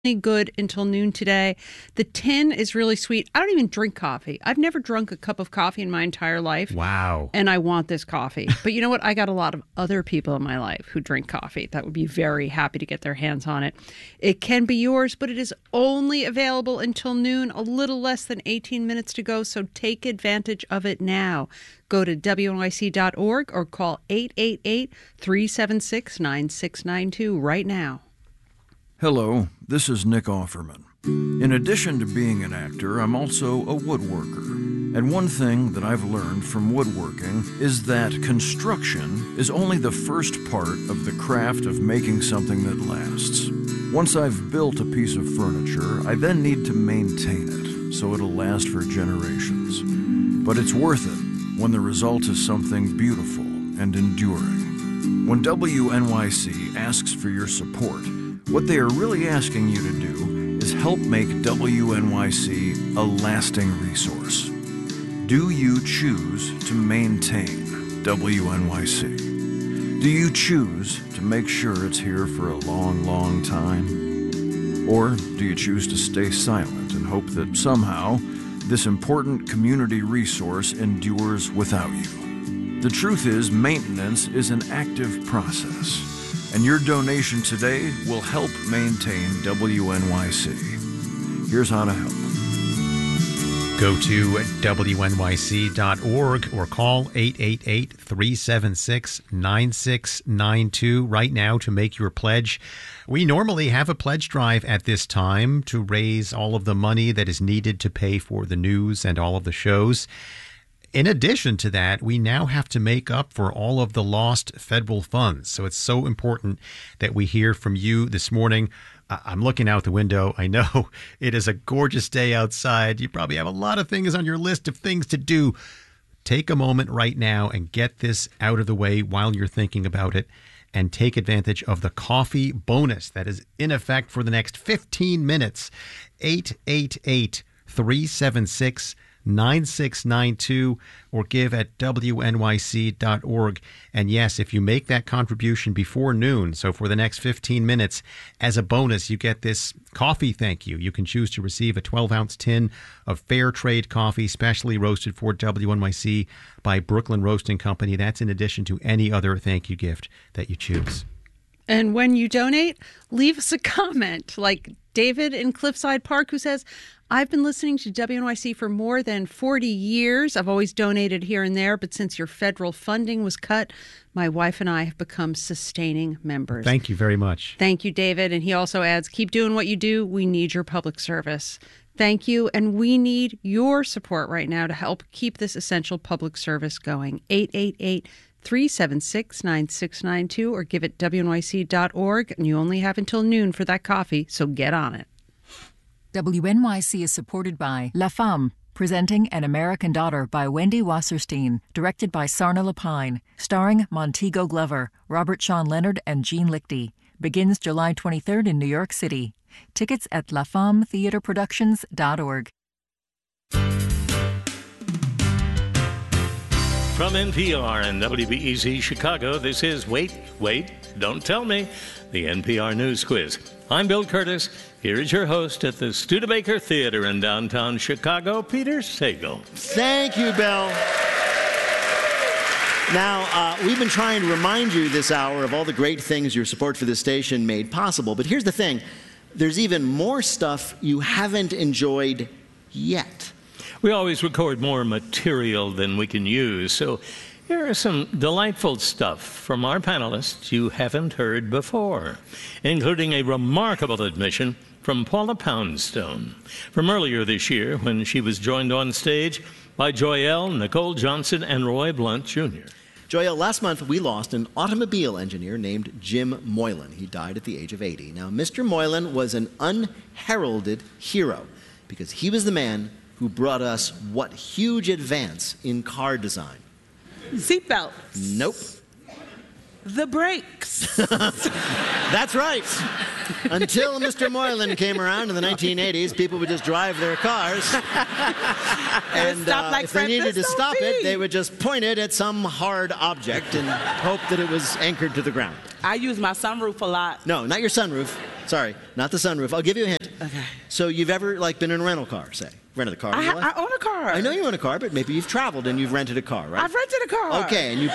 good until noon today. The tin is really sweet. I don't even drink coffee. I've never drunk a cup of coffee in my entire life. Wow. And I want this coffee. But you know what? I got a lot of other people in my life who drink coffee that would be very happy to get their hands on it. It can be yours, but it is only available until noon, a little less than 18 minutes to go. So take advantage of it now. Go to WNYC.org or call 888-376-9692 right now. Hello, this is Nick Offerman. In addition to being an actor, I'm also a woodworker. And one thing that I've learned from woodworking is that construction is only the first part of the craft of making something that lasts. Once I've built a piece of furniture, I then need to maintain it so it'll last for generations. But it's worth it when the result is something beautiful and enduring. When WNYC asks for your support, what they are really asking you to do is help make WNYC a lasting resource. Do you choose to maintain WNYC? Do you choose to make sure it's here for a long, long time? Or do you choose to stay silent and hope that somehow this important community resource endures without you? The truth is, maintenance is an active process. And your donation today will help maintain WNYC. Here's how to help. Go to WNYC.org or call 888-376-9692 right now to make your pledge. We normally have a pledge drive at this time to raise all of the money that is needed to pay for the news and all of the shows. In addition to that, we now have to make up for all of the lost federal funds. So it's so important that we hear from you this morning. I'm looking out the window. I know it is a gorgeous day outside. You probably have a lot of things on your list of things to do. Take a moment right now and get this out of the way while you're thinking about it, and take advantage of the coffee bonus that is in effect for the next 15 minutes. 888-376-9692 or give at WNYC.org. And yes, if you make that contribution before noon, so for the next 15 minutes, as a bonus, you get this coffee thank you. You can choose to receive a 12-ounce tin of fair trade coffee, specially roasted for WNYC by Brooklyn Roasting Company. That's in addition to any other thank you gift that you choose. And when you donate, leave us a comment like David in Cliffside Park, who says, I've been listening to WNYC for more than 40 years. I've always donated here and there, but since your federal funding was cut, my wife and I have become sustaining members. Thank you very much. Thank you, David. And he also adds, keep doing what you do. We need your public service. Thank you. And we need your support right now to help keep this essential public service going. 888-376-9692 or give at WNYC.org. And you only have until noon for that coffee, so get on it. WNYC is supported by La Femme, presenting An American Daughter by Wendy Wasserstein, directed by Sarna Lapine, starring Montego Glover, Robert Sean Leonard, and Gene Lichty. Begins July 23rd in New York City. Tickets at lafemmetheatreproductions.org. From NPR and WBEZ Chicago, this is Wait, Don't Tell Me, the NPR News Quiz. I'm Bill Curtis. Here is your host at the Studebaker Theater in downtown Chicago, Peter Sagal. Thank you, Bill. Now, we've been trying to remind you this hour of all the great things your support for this station made possible. But here's the thing. There's even more stuff you haven't enjoyed yet. We always record more material than we can use, so here are some delightful stuff from our panelists you haven't heard before, including a remarkable admission from Paula Poundstone from earlier this year when she was joined on stage by Joyelle, Nicole Johnson, and Roy Blunt Jr. Joyelle, last month we lost an automobile engineer named Jim Moylan. He died at the age of 80. Now, Mr. Moylan was an unheralded hero because he was the man who brought us what huge advance in car design? Seatbelts. Nope. The brakes. That's right. Until Mr. Moylan came around in the 1980s, people would just drive their cars. And if they needed to stop it, they would just point it at some hard object and hope that it was anchored to the ground. I use my sunroof a lot. No, not your sunroof. Sorry, not the sunroof. I'll give you a hint. Okay. So you've ever been in a rental car, say? Rented a car in your life? I own a car. I know you own a car, but maybe you've traveled and you've rented a car, right? I've rented a car. Okay, and you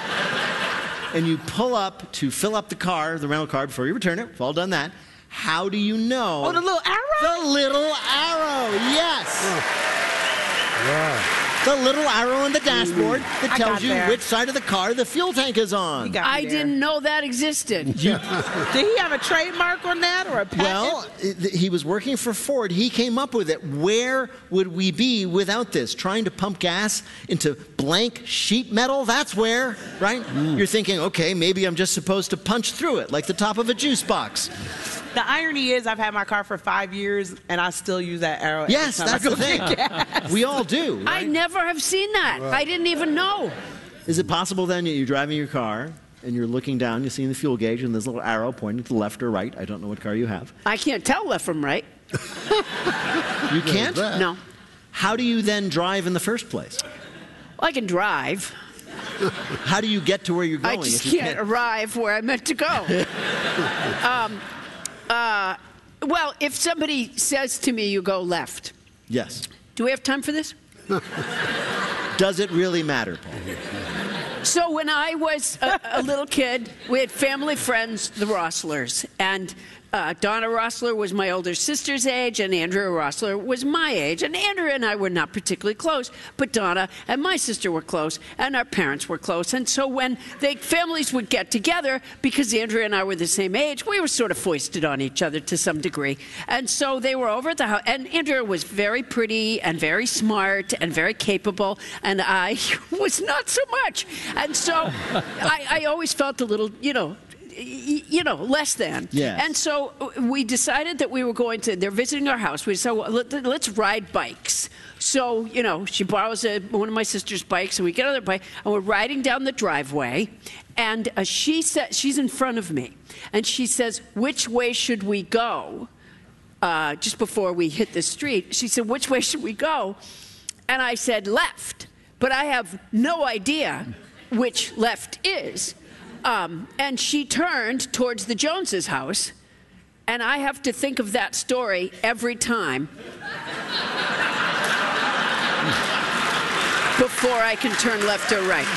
pull up to fill up the car, the rental car, before you return it. We've all done that. How do you know? Oh, the little arrow? The little arrow, yes. Wow. The little arrow on the dashboard that I tells got you there. which side of the car the fuel tank is on. You got me I there. didn't know that existed. Did he have a trademark on that or a patent? Well, he was working for Ford. He came up with it. Where would we be without this? Trying to pump gas into blank sheet metal? That's where, right? You're thinking, okay, maybe I'm just supposed to punch through it like the top of a juice box. The irony is I've had my car for 5 years and I still use that arrow. every Yes, time that's I the go thing. get gas. We all do. I Right? never have seen that. I didn't even know. Is it possible then that you're driving your car and you're looking down, you're seeing the fuel gauge, and there's a little arrow pointing to the left or right? I don't know what car you have. I can't tell left from right. You can't? No. How do you then drive in the first place? Well, I can drive. How do you get to where you're I going? just if you can't arrive where I meant to go. Well, if somebody says to me, you go left. Yes. Do we have time for this? Does it really matter, Paul? So when I was a little kid, we had family friends, the Rosslers, and Donna Rossler was my older sister's age, and Andrea Rossler was my age. And Andrea and I were not particularly close, but Donna and my sister were close, and our parents were close. And so when families would get together, because Andrea and I were the same age, we were sort of foisted on each other to some degree. And so they were over at the house, and Andrea was very pretty and very smart and very capable, and I was not so much. And so I always felt a little, less than. Yes. And so we decided that we were going to, they're visiting our house. We said, well, let's ride bikes. So, she borrows one of my sister's bikes, and we get on the bike, and we're riding down the driveway, and she said, she's in front of me, and she says, which way should we go? Just before we hit the street, she said, which way should we go? And I said, left. But I have no idea which left is. And she turned towards the Joneses' house, and I have to think of that story every time before I can turn left or right.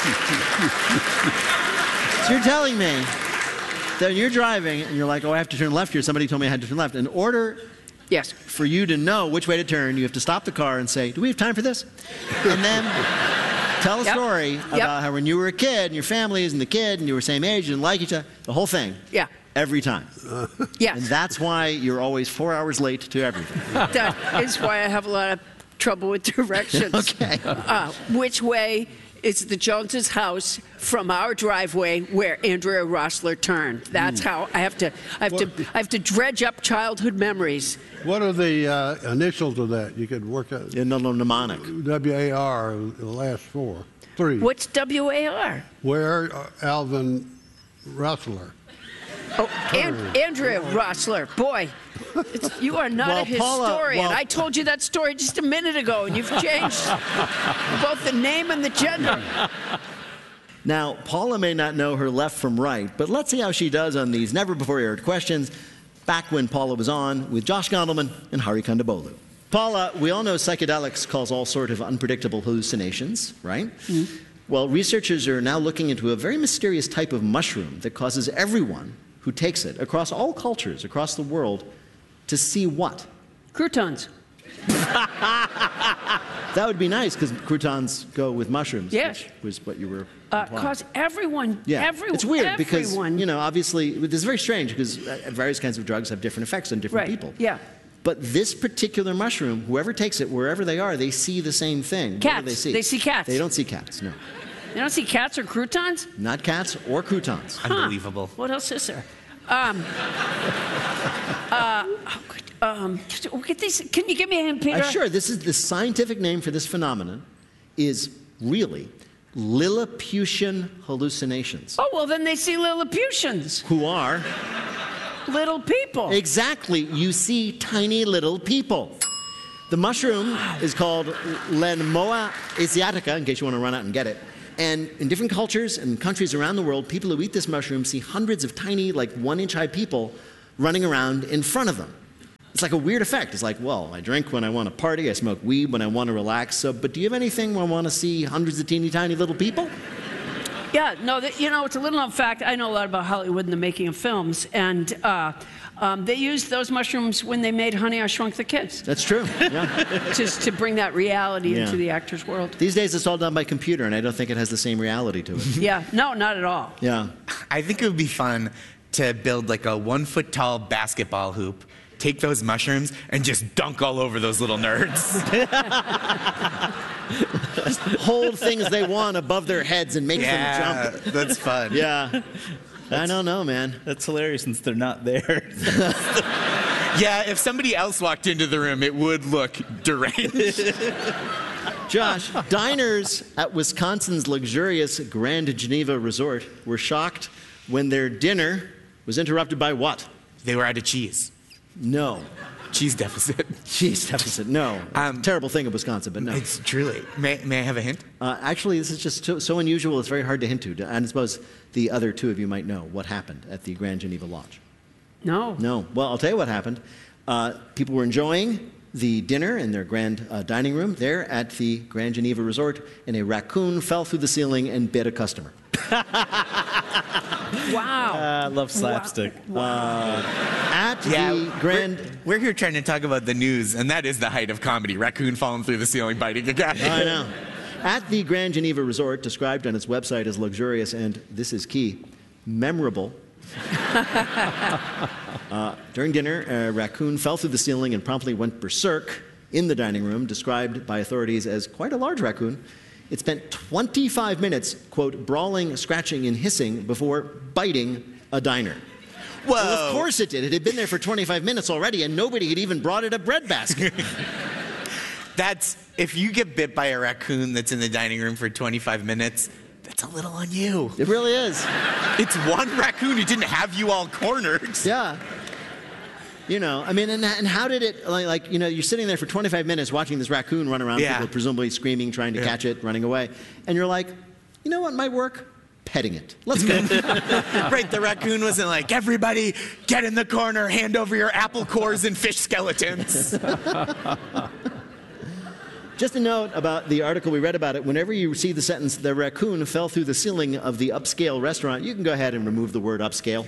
So you're telling me that you're driving and you're like, oh, I have to turn left here. Somebody told me I had to turn left. In order Yes. for you to know which way to turn, you have to stop the car and say, do we have time for this? And then tell a Yep. story Yep. about how when you were a kid and your family isn't the kid and you were same age and like each other, the whole thing. Yeah. Every time. Yes. And that's why you're always 4 hours late to everything. That is why I have a lot of trouble with directions. Okay. Which way is the Joneses' house from our driveway where Andrea Rossler turned? That's how I have to dredge up childhood memories. What are the initials of that? You could work out In the mnemonic. WAR, the last three. What's WAR? Where Alvin Russler. Oh, Andrea Rossler. Boy, you are not Well, a Paula, historian. well- I told you that story just a minute ago, and you've changed both the name and the gender. Now, Paula may not know her left from right, but let's see how she does on these never-before-aired questions back when Paula was on with Josh Gondelman and Hari Kondabolu. Paula, we all know psychedelics cause all sort of unpredictable hallucinations, right? Mm-hmm. Well, researchers are now looking into a very mysterious type of mushroom that causes everyone who takes it across all cultures, across the world, to see what? Croutons. That would be nice, because croutons go with mushrooms, Yes. which was what you were implying. Cause everyone, Yeah, it's weird because, everyone. obviously, this is very strange because various kinds of drugs have different effects on different Right, people. yeah. But this particular mushroom, whoever takes it, wherever they are, they see the same thing. What do Cats. they see? They see cats. They don't see cats, no. You don't see cats or croutons? Not cats or croutons. Unbelievable. What else is there? Look at these. Can you give me a hint, Peter? Sure, this is the scientific name for this phenomenon is really Lilliputian hallucinations. Oh, well, then they see Lilliputians. Who are? Little people. Exactly. You see tiny little people. The mushroom is called Lenmoa asiatica, in case you want to run out and get it. And in different cultures and countries around the world, people who eat this mushroom see hundreds of tiny, like 1-inch high people running around in front of them. It's like a weird effect. It's like, well, I drink when I want to party, I smoke weed when I want to relax, but do you have anything when I want to see hundreds of teeny tiny little people? Yeah, no, it's a little known fact. I know a lot about Hollywood and the making of films, and they used those mushrooms when they made Honey, I Shrunk the Kids. That's true, yeah. Just to bring that reality into the actor's world. These days it's all done by computer, and I don't think it has the same reality to it. Yeah, no, not at all. Yeah. I think it would be fun to build like a 1-foot-tall basketball hoop, take those mushrooms, and just dunk all over those little nerds. Just hold things they want above their heads and make them jump. That's fun. Yeah. I don't know, man. That's hilarious since they're not there. Yeah, if somebody else walked into the room, it would look deranged. Josh, diners at Wisconsin's luxurious Grand Geneva Resort were shocked when their dinner was interrupted by what? They were out of cheese. No. Cheese deficit. Cheese deficit, no. Terrible thing in Wisconsin, but no. It's truly. May I have a hint? Actually, this is just so unusual, it's very hard to hint to. And I suppose the other two of you might know what happened at the Grand Geneva Lodge. No. No. Well, I'll tell you what happened. People were enjoying the dinner in their grand dining room there at the Grand Geneva Resort, and a raccoon fell through the ceiling and bit a customer. Wow. I love slapstick. At the Grand... We're here trying to talk about the news, and that is the height of comedy. Raccoon falling through the ceiling, biting a guy. I know. At the Grand Geneva Resort, described on its website as luxurious and, this is key, memorable. During dinner, a raccoon fell through the ceiling and promptly went berserk in the dining room, described by authorities as quite a large raccoon. It spent 25 minutes, quote, brawling, scratching, and hissing before biting a diner. Whoa. Well, of course it did. It had been there for 25 minutes already, and nobody had even brought it a breadbasket. If you get bit by a raccoon that's in the dining room for 25 minutes, that's a little on you. It really is. It's one raccoon who didn't have you all cornered. Yeah. You know, I mean, and how did it, like, you know, you're sitting there for 25 minutes watching this raccoon run around, people presumably screaming, trying to catch it, running away, and you're like, you know what might work? Petting it. Let's go. Right, the raccoon wasn't like, everybody get in the corner, hand over your apple cores and fish skeletons. Just a note about the article we read about it. Whenever you see the sentence, the raccoon fell through the ceiling of the upscale restaurant, you can go ahead and remove the word upscale.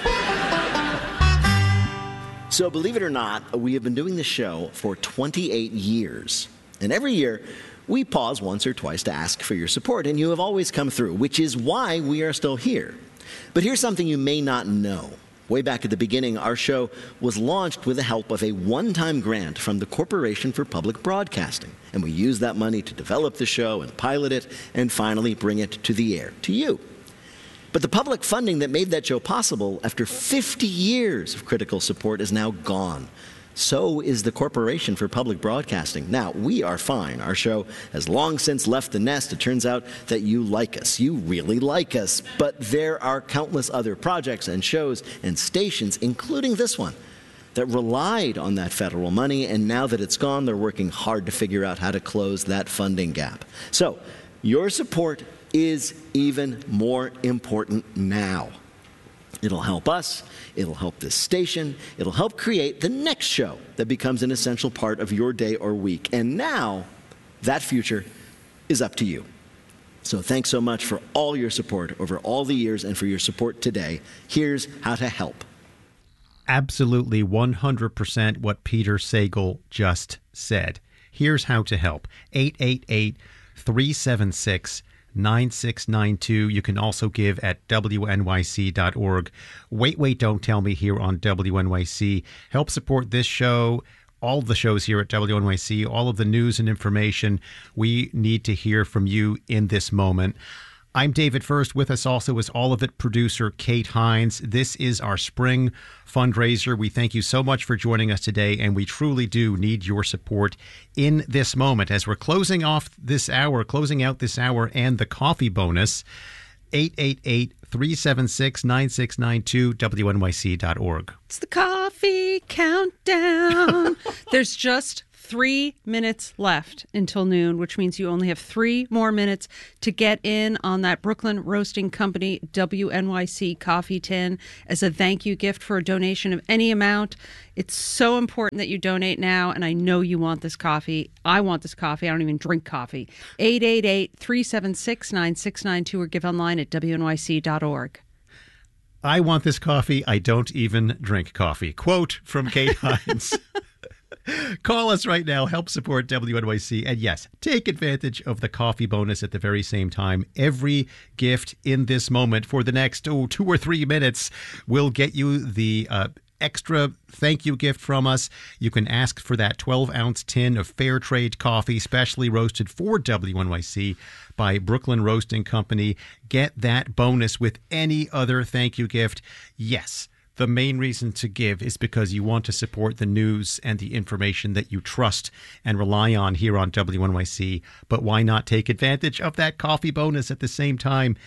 So believe it or not, we have been doing this show for 28 years. And every year, we pause once or twice to ask for your support, and you have always come through, which is why we are still here. But here's something you may not know. Way back at the beginning, our show was launched with the help of a one-time grant from the Corporation for Public Broadcasting. And we used that money to develop the show and pilot it and finally bring it to the air, to you. But the public funding that made that show possible after 50 years of critical support is now gone. So is the Corporation for Public Broadcasting. Now, we are fine. Our show has long since left the nest. It turns out that you like us. You really like us. But there are countless other projects and shows and stations, including this one, that relied on that federal money. And now that it's gone, they're working hard to figure out how to close that funding gap. So, your support is even more important now. It'll help us, it'll help this station, it'll help create the next show that becomes an essential part of your day or week. And now, that future is up to you. So thanks so much for all your support over all the years and for your support today. Here's how to help. Absolutely 100% what Peter Sagal just said. Here's how to help. 888-376-9692. You can also give at wnyc.org. Wait, don't tell me here on WNYC. Help support this show, all the shows here at WNYC, all of the news and information. We need to hear from you in this moment. I'm David First. With us also is All of It producer Kate Hines. This is our spring fundraiser. We thank you so much for joining us today, and we truly do need your support in this moment as we're closing out this hour and the coffee bonus. 888-376-9692, WNYC.org. It's the coffee countdown. There's just 3 minutes left until noon, which means you only have 3 more minutes to get in on that Brooklyn Roasting Company WNYC coffee tin as a thank you gift for a donation of any amount. It's so important that you donate now, and I know you want this coffee. I want this coffee. I don't even drink coffee. 888-376-9692 or give online at WNYC.org. I want this coffee. I don't even drink coffee. Quote from Kate Hines. Call us right now. Help support WNYC. And yes, take advantage of the coffee bonus at the very same time. Every gift in this moment for the next 2 or 3 minutes will get you the extra thank you gift from us. You can ask for that 12-ounce tin of fair trade coffee, specially roasted for WNYC by Brooklyn Roasting Company. Get that bonus with any other thank you gift. Yes, the main reason to give is because you want to support the news and the information that you trust and rely on here on WNYC. But why not take advantage of that coffee bonus at the same time?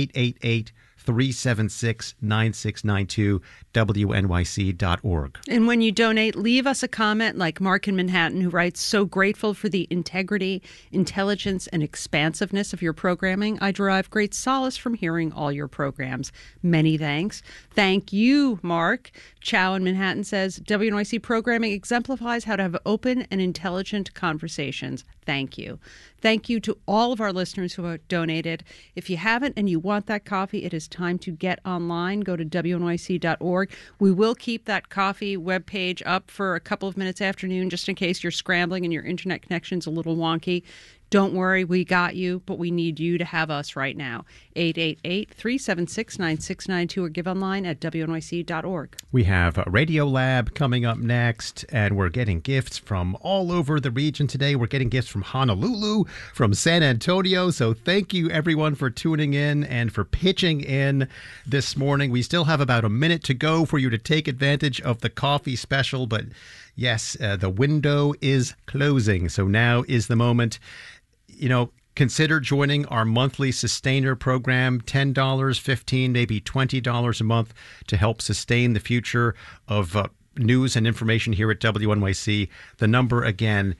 888-376-9692, WNYC.org. And when you donate, leave us a comment like Mark in Manhattan, who writes, so grateful for the integrity, intelligence, and expansiveness of your programming. I derive great solace from hearing all your programs. Many thanks. Thank you, Mark. Chow in Manhattan says, WNYC programming exemplifies how to have open and intelligent conversations. Thank you. Thank you to all of our listeners who have donated. If you haven't and you want that coffee, it is time to get online. Go to WNYC.org. We will keep that coffee webpage up for a couple of minutes afternoon, just in case you're scrambling and your internet connection's a little wonky. Don't worry, we got you, but we need you to have us right now. 888-376-9692 or give online at WNYC.org. We have a Radio Lab coming up next, and we're getting gifts from all over the region today. We're getting gifts from Honolulu, from San Antonio. So thank you, everyone, for tuning in and for pitching in this morning. We still have about a minute to go for you to take advantage of the coffee special, but yes, the window is closing. So now is the moment. You know, consider joining our monthly sustainer program, $10, $15, maybe $20 a month to help sustain the future of news and information here at WNYC. The number again,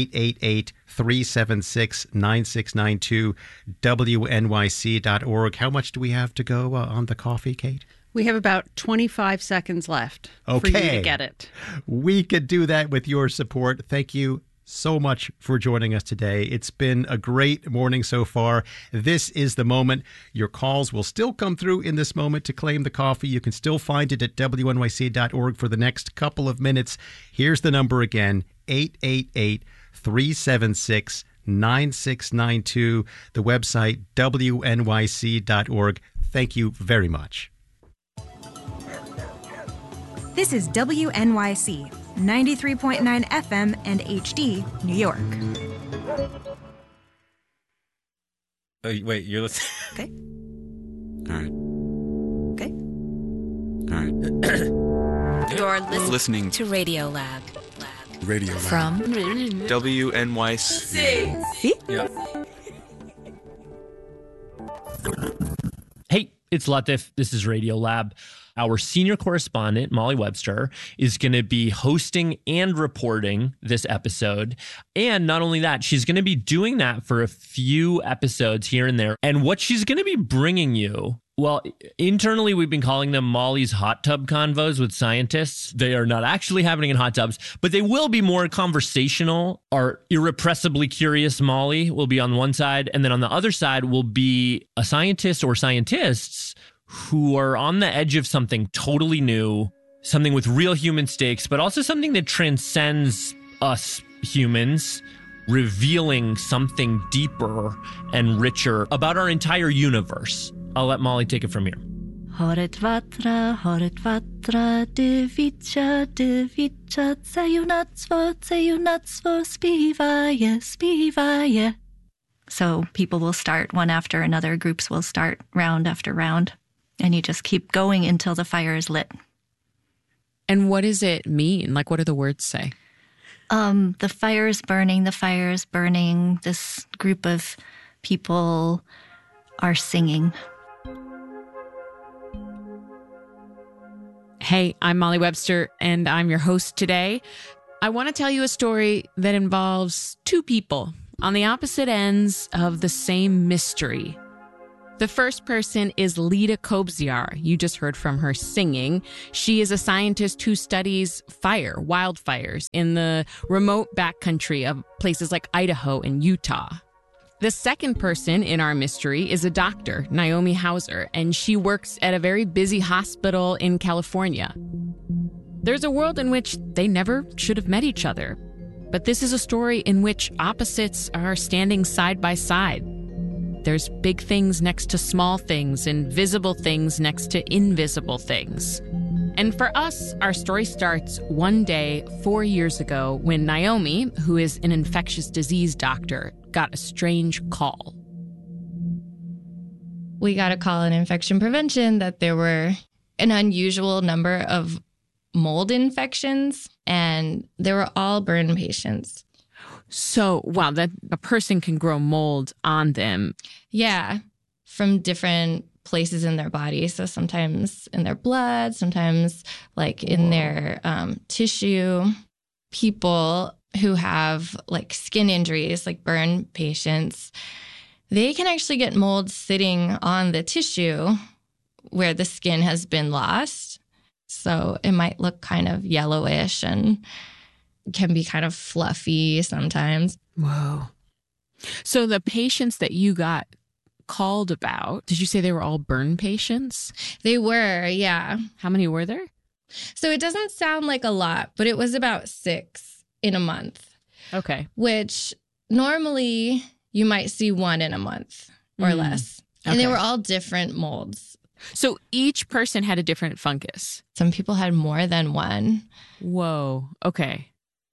888-376-9692, WNYC.org. How much do we have to go on the coffee, Kate? We have about 25 seconds left for you to get it. We could do that with your support. Thank you so much for joining us today. It's been a great morning so far. This is the moment. Your calls will still come through in this moment to claim the coffee. You can still find it at WNYC.org for the next couple of minutes. Here's the number again, 888-376-9692. The website, WNYC.org. Thank you very much. This is WNYC, 93.9 FM and HD, New York. Oh, wait, you're listening? Okay. All right. Okay. All right. You're listening to Radio Lab. Radio Lab. From WNYC. See? Yeah. Hey, it's Latif. This is Radio Lab. Our senior correspondent, Molly Webster, is going to be hosting and reporting this episode. And not only that, she's going to be doing that for a few episodes here and there. And what she's going to be bringing you, well, internally, we've been calling them Molly's hot tub convos with scientists. They are not actually happening in hot tubs, but they will be more conversational. Our irrepressibly curious Molly will be on one side. And then on the other side will be a scientist or scientists who are on the edge of something totally new, something with real human stakes, but also something that transcends us humans, revealing something deeper and richer about our entire universe. I'll let Molly take it from here. Håret vattrar, du vitcha, säger nåt svårt, spivaje. So people will start one after another, groups will start round after round, and you just keep going until the fire is lit. And what does it mean? Like, what do the words say? The fire is burning. This group of people are singing. Hey, I'm Molly Webster, and I'm your host today. I want to tell you a story that involves two people on the opposite ends of the same mystery. The first person is Lida Kobziar. You just heard from her singing. She is a scientist who studies wildfires in the remote backcountry of places like Idaho and Utah. The second person in our mystery is a doctor, Naomi Hauser, and she works at a very busy hospital in California. There's a world in which they never should have met each other, but this is a story in which opposites are standing side by side. There's big things next to small things and visible things next to invisible things. And for us, our story starts one day 4 years ago when Naomi, who is an infectious disease doctor, got a strange call. We got a call in infection prevention that there were an unusual number of mold infections, and they were all burn patients. So, wow, that a person can grow mold on them. Yeah, from different places in their body. So sometimes in their blood, sometimes like in their tissue. People who have like skin injuries, like burn patients, they can actually get mold sitting on the tissue where the skin has been lost. So it might look kind of yellowish and can be kind of fluffy sometimes. Whoa. So the patients that you got called about, did you say they were all burn patients? They were, yeah. How many were there? So it doesn't sound like a lot, but it was about 6 in a month. Okay. Which normally you might see 1 in a month or less. And they were all different molds. So each person had a different fungus. Some people had more than one. Whoa. Okay.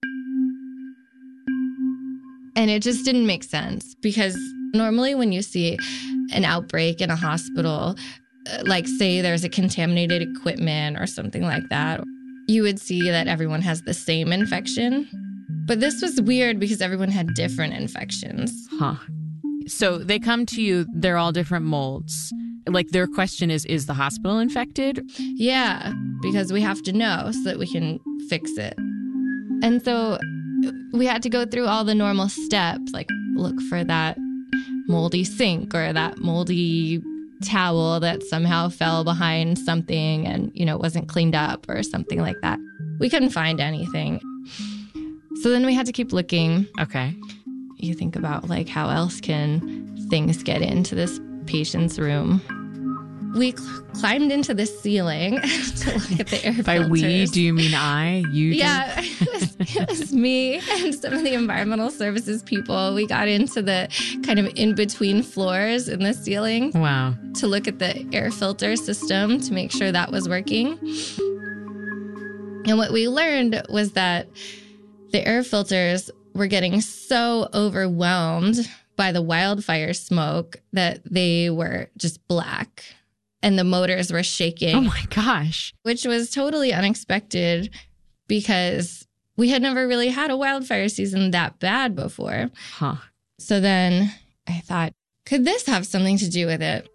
And it just didn't make sense because normally when you see an outbreak in a hospital, like say there's a contaminated equipment or something like that, you would see that everyone has the same infection. But this was weird because everyone had different infections. Huh. So they come to you, they're all different molds. Like their question is the hospital infected? Yeah, because we have to know so that we can fix it. And so we had to go through all the normal steps, like look for that moldy sink or that moldy towel that somehow fell behind something and, wasn't cleaned up or something like that. We couldn't find anything. So then we had to keep looking. Okay. You think about like how else can things get into this patient's room? We climbed into the ceiling to look at the air filters. By we, do you mean I? You? Yeah, it was me and some of the environmental services people. We got into the kind of in-between floors in the ceiling. Wow. To look at the air filter system to make sure that was working. And what we learned was that the air filters were getting so overwhelmed by the wildfire smoke that they were just black. And the motors were shaking. Oh my gosh. Which was totally unexpected because we had never really had a wildfire season that bad before. Huh. So then I thought, could this have something to do with it?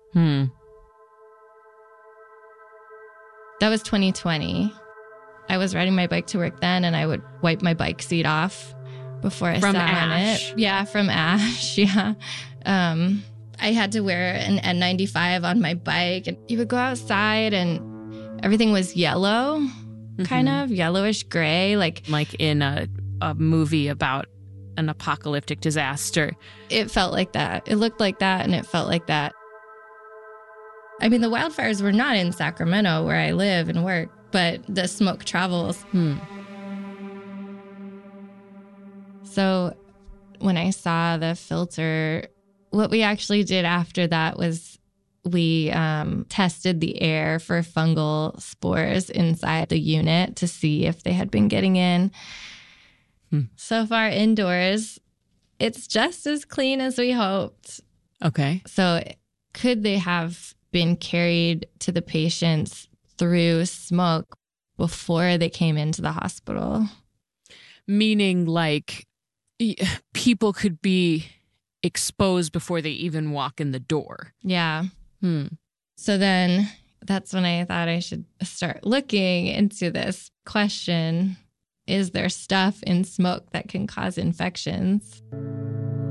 That was 2020. I was riding my bike to work then and I would wipe my bike seat off before I sat on it. Yeah, from ash. Yeah. I had to wear an N95 on my bike. And you would go outside and everything was yellow, kind of yellowish gray. Like in a movie about an apocalyptic disaster. It felt like that. It looked like that and it felt like that. I mean, the wildfires were not in Sacramento where I live and work, but the smoke travels. So when I saw the filter, what we actually did after that was we tested the air for fungal spores inside the unit to see if they had been getting in. So far indoors, it's just as clean as we hoped. Okay. So could they have been carried to the patients through smoke before they came into the hospital? Meaning like people could be exposed before they even walk in the door. Yeah. So then that's when I thought I should start looking into this question. is there stuff in smoke that can cause infections?